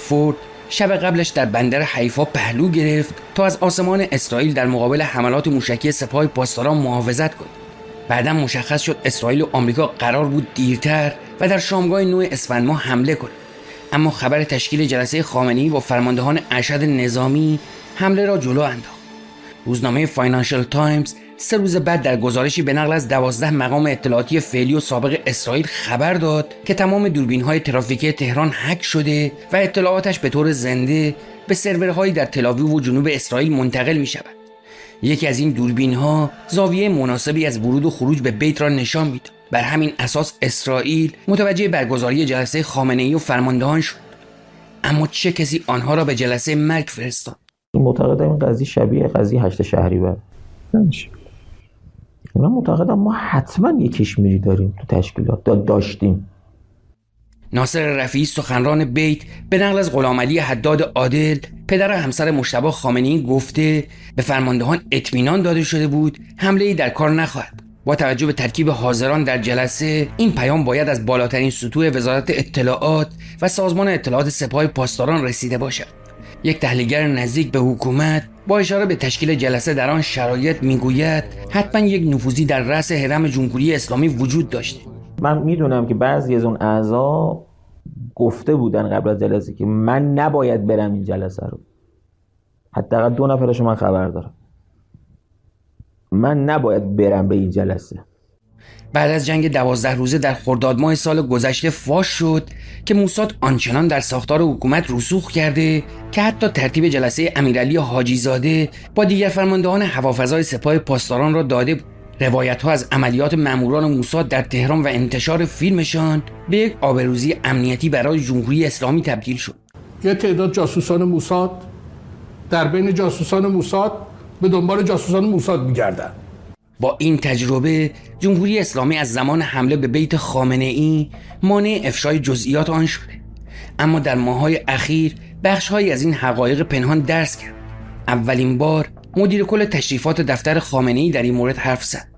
فورد شب قبلش در بندر حیفا پهلو گرفت تا از آسمان اسرائیل در مقابل حملات موشکی سپاه پاسداران محافظت کنه. بعداً مشخص شد اسرائیل و آمریکا قرار بود دیرتر و در شامگاه 9 اسفند ماه حمله کنه، اما خبر تشکیل جلسه خامنه‌ای با فرماندهان ارشد نظامی حمله را جلو انداخت. روزنامه فاینانشل تایمز 3 روز بعد در گزارشی به نقل از 12 مقام اطلاعاتی فعلی و سابق اسرائیل خبر داد که تمام دوربین‌های ترافیکی تهران هک شده و اطلاعاتش به طور زنده به سرورهایی در تل‌آویو و جنوب اسرائیل منتقل می‌شود. یکی از این دوربین‌ها زاویه مناسبی از ورود و خروج به بیت را نشان می‌داد. بر همین اساس اسرائیل متوجه برگزاری جلسه خامنه‌ای و فرماندهان شد. اما چه کسی آنها را به جلسه مرگ فرستاد؟ معتقدم این قضیه شبیه قضیه 8 شهریور نمیشه. من معتقدم ما حتما یک کشمیری داریم تو تشکیلات داشتیم. ناصر رفیعی سخنران بیت به نقل از غلامعلی حداد عادل پدر همسر مجتبی خامنه‌ای گفته به فرماندهان اطمینان داده شده بود حمله‌ای در کار نخواهد. با توجه به ترکیب حاضران در جلسه این پیام باید از بالاترین سطوح وزارت اطلاعات و سازمان اطلاعات سپاه پاسداران رسیده باشد. یک تحلیلگر نزدیک به حکومت با اشاره به تشکیل جلسه در آن شرایط میگوید حتما یک نفوذی در رأس هرم جمهوری اسلامی وجود داشته. من میدونم که بعضی از اون اعضا گفته بودن قبل از جلسه که من نباید برم این جلسه رو. حداقل 2 نفرشو من خبر دارم. من نباید برم به این جلسه. بعد از جنگ 12 روزه در خرداد ماه سال گذشته فاش شد که موساد آنچنان در ساختار حکومت رسوخ کرده که حتی ترتیب جلسه امیرعلی حاجی زاده با دیگر فرماندهان هوافضای سپاه پاسداران را داده بود. روایت‌ها از عملیات ماموران موساد در تهران و انتشار فیلمشان به یک آبروریزی امنیتی برای جمهوری اسلامی تبدیل شد. یه تعداد جاسوسان موساد در بین جاسوسان موساد به دنبال جاسوسان موساد می‌گردند. با این تجربه جمهوری اسلامی از زمان حمله به بیت خامنه‌ای مانع افشای جزئیات آن شده، اما در ماه‌های اخیر بخش‌هایی از این حقایق پنهان درس کرد. اولین بار مدیر کل تشریفات دفتر خامنه‌ای در این مورد حرف زد.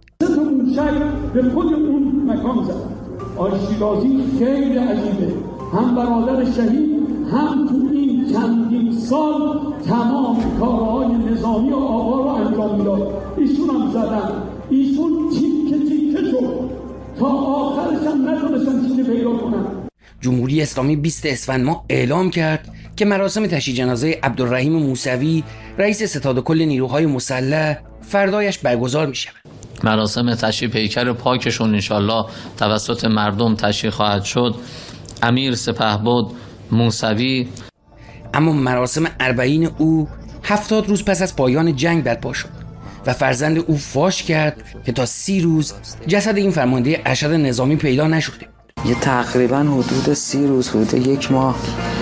به خود اون مکان زد. آشیرازی خیلی عجیبه، هم برادر شهید هم تو این چندین سال تمام کارهای نظامی و آقا رو انجام میداد. ایشون هم زدن، ایشون تیکه تیکه شد تا آخرش هم نتونستن چیزی پیدا کنن. جمهوری اسلامی 20 اسفند ماه اعلام کرد که مراسم تشییع جنازه عبدالرحیم موسوی رئیس ستاد کل نیروهای مسلح فردایش برگزار می شود. مراسم تشییع پیکر پاکشون انشالله توسط مردم تشییع خواهد شد. امیر سپهبد موسوی. اما مراسم اربعین او 70 روز پس از پایان جنگ برپا شد و فرزند او فاش کرد که تا 30 روز جسد این فرمانده ارشد نظامی پیدا نشده. یه تقریبا حدود 30 روز، حدود 1 ماه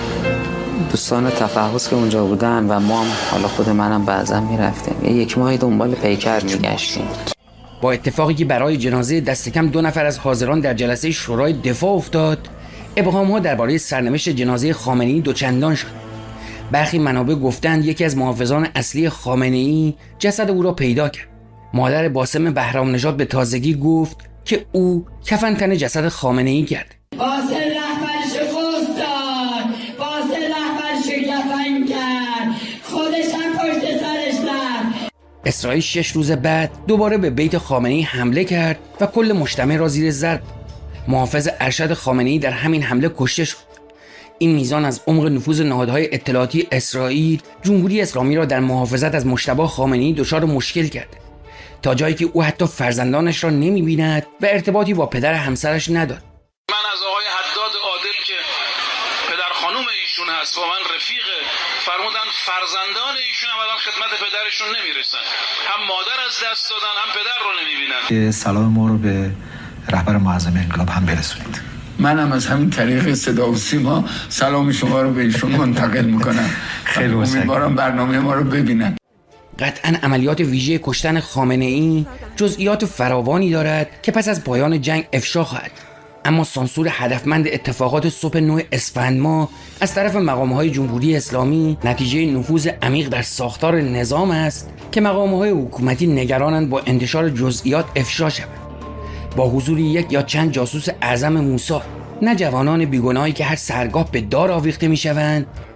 دوستان تفحص که اونجا بودن و ما هم حالا خود منم بعضا میرفتیم 1 ماه دنبال پیکر میگشتیم. با اتفاقی که برای جنازه دست کم 2 نفر از حاضران در جلسه شورای دفاع افتاد، ابهام‌ها درباره سرنوشت جنازه خامنه‌ای دوچندان شد. برخی منابع گفتند یکی از محافظان اصلی خامنه‌ای جسد او را پیدا کرد. مادر باسم بهرام نژاد به تازگی گفت که او کفن تن جسد خامنه‌ای کرد. باسم رهبر شکست داد، باسم رهبر کفن کرد، خودش هم پشت سرش زد. اسرائیل 6 روز بعد دوباره به بیت خامنه‌ای حمله کرد و کل مجتمع را زیر ضرب. محافظ ارشد خامنه‌ای در همین حمله کشته شد. این میزان از عمق نفوذ نهادهای اطلاعاتی اسرائیل جمهوری اسلامی را در محافظت از مجتبی خامنه‌ای دچار مشکل کرد، تا جایی که او حتی فرزندانش را نمی‌بیند و ارتباطی با پدر همسرش ندارد. من از آقای حداد عادل که پدر خانوم ایشون هست و من رفیق، فرمودن فرزندان ایشون هم الان خدمت پدرشون نمیرسن، هم مادر از دست دادن هم پدر رو نمیبینن. سلام ما رو به رهبر معظم انقلاب هم برسونید. منم از همین طریق صدا و سیما سلام شما رو به ایشون منتقل میکنم. خیلی امیدوارم برنامه ما رو ببینن. قطعاً عملیات ویژه کشتن خامنه‌ای جزئیات فراوانی دارد که پس از پایان جنگ افشا خواهد. اما سانسور هدفمند اتفاقات صبح 9 اسفند ماه از طرف مقام‌های جمهوری اسلامی نتیجه نفوذ عمیق در ساختار نظام است که مقام‌های حکومتی نگرانند با انتشار جزئیات افشا شود. با حضور یک یا چند جاسوس اعظم موساد، نه جوانان بیگناهی که هر سرگاه به دار آویخته می‌شوند،